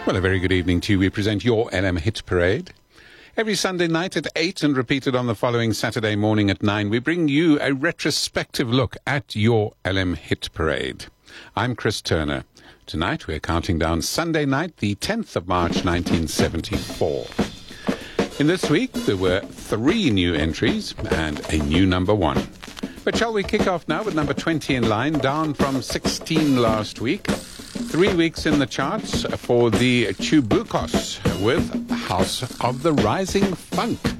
Well, a very good evening to you. We present your LM Hit Parade. Every Sunday night at 8 and repeated on the following Saturday morning at 9, we bring you a retrospective look at your LM Hit Parade. I'm Chris Turner. Tonight we're counting down Sunday night, the 10th of March 1974. In this week, there were 3 new entries and a new number 1. But shall we kick off now with number 20 in line, down from 16 last week. 3 weeks in the charts for the Chubukos with House of the Rising Funk.